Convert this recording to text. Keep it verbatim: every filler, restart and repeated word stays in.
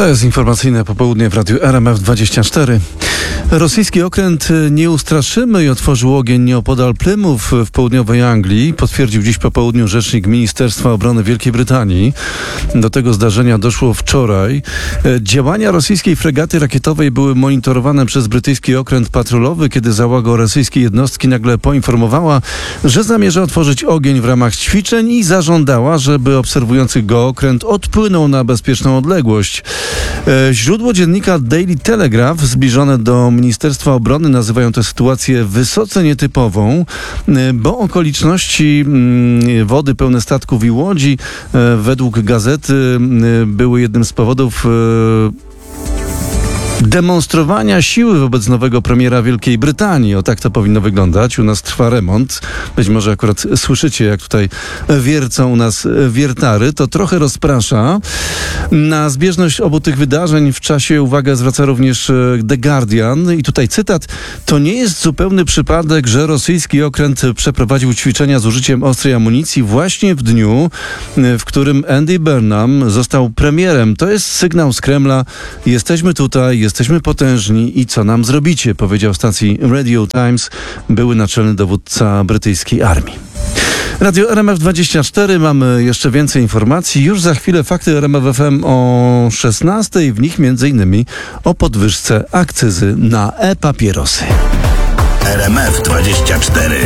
To jest informacyjne popołudnie w Radiu R M F dwadzieścia cztery. Rosyjski okręt Nie ustraszymy i otworzył ogień nieopodal Plymouth w południowej Anglii, potwierdził dziś po południu rzecznik Ministerstwa Obrony Wielkiej Brytanii. Do tego zdarzenia doszło wczoraj. Działania rosyjskiej fregaty rakietowej były monitorowane przez brytyjski okręt patrolowy, kiedy załoga rosyjskiej jednostki nagle poinformowała, że zamierza otworzyć ogień w ramach ćwiczeń i zażądała, żeby obserwujący go okręt odpłynął na bezpieczną odległość. Źródło dziennika Daily Telegraph zbliżone do Ministerstwa Obrony nazywają tę sytuację wysoce nietypową, bo okoliczności wody pełne statków i łodzi według gazety były jednym z powodów demonstrowania siły wobec nowego premiera Wielkiej Brytanii. O tak to powinno wyglądać. U nas trwa remont. Być może akurat słyszycie, jak tutaj wiercą u nas wiertary. To trochę rozprasza. Na zbieżność obu tych wydarzeń w czasie uwagę zwraca również The Guardian. I tutaj cytat. To nie jest zupełny przypadek, że rosyjski okręt przeprowadził ćwiczenia z użyciem ostrej amunicji właśnie w dniu, w którym Andy Burnham został premierem. To jest sygnał z Kremla. Jesteśmy tutaj, jesteśmy potężni i co nam zrobicie? Powiedział stacji Radio Times były naczelny dowódca brytyjskiej armii. Radio R M F dwadzieścia cztery, mamy jeszcze więcej informacji. Już za chwilę fakty R M F F M o szesnastej, w nich między innymi o podwyżce akcyzy na e-papierosy. R M F dwadzieścia cztery.